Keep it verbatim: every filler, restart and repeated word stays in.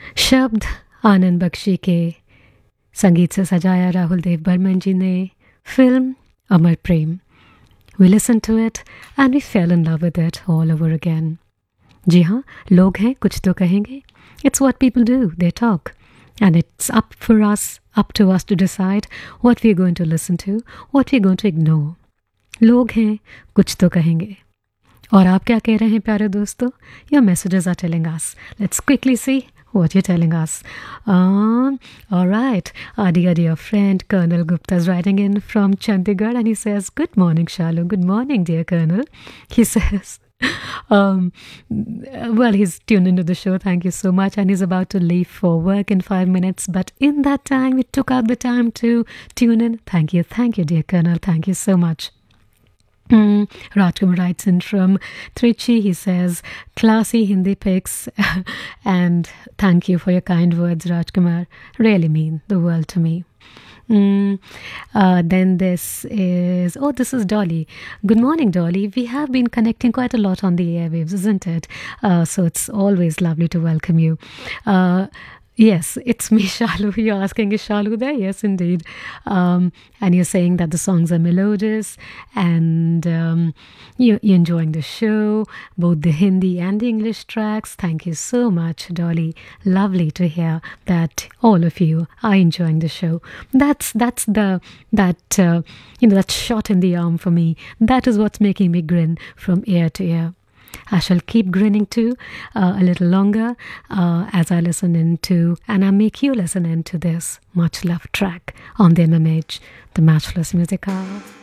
शब्द आनंद बख्शी के, संगीत से सजाया राहुल देव बर्मन जी ने, film Amar Prem. We listened to it and we fell in love with it all over again. जी हाँ, लोग हैं कुछ तो कहेंगे. It's what people do, they talk. And it's up for us, up to us to decide what we're going to listen to, what we're going to ignore. लोग हैं कुछ तो कहेंगे. और आप क्या कह रहे हैं प्यारे दोस्तों? Your messages are telling us. Let's quickly see what you're telling us. Um, all right. Our dear, dear friend Colonel Gupta is writing in from Chandigarh and he says, good morning, Shalu. Good morning, dear Colonel. He says, um, well, he's tuned into the show. Thank you so much. And he's about to leave for work in five minutes. But in that time, we took out the time to tune in. Thank you. Thank you, dear Colonel. Thank you so much. Mm, Rajkumar writes in from Trichy. He says, classy Hindi pics. And thank you for your kind words, Rajkumar. Really mean the world to me. Mm, uh, then this is, oh, this is Dolly. Good morning, Dolly. We have been connecting quite a lot on the airwaves, isn't it? Uh, so it's always lovely to welcome you. Uh, Yes, it's me, Shalu. You're asking, is Shalu there? Yes, indeed. Um, and you're saying that the songs are melodious and um, you, you're enjoying the show, both the Hindi and the English tracks. Thank you so much, Dolly. Lovely to hear that all of you are enjoying the show. That's that's the that uh, you know that shot in the arm for me. That is what's making me grin from ear to ear. I shall keep grinning too uh, a little longer uh, as I listen into, and I make you listen into this much loved track on the M M H, the Matchless Music Hour.